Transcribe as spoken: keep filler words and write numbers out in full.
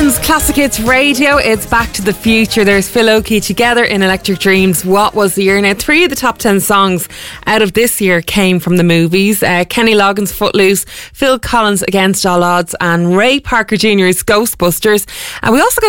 News, Classic Hits Radio. It's Back to the Future. There's Phil Oakey together in Electric Dreams. What was the year? Now, three of the top ten songs out of this year came from the movies. Uh, Kenny Loggins' Footloose, Phil Collins' Against All Odds, and Ray Parker Junior's Ghostbusters. And we also got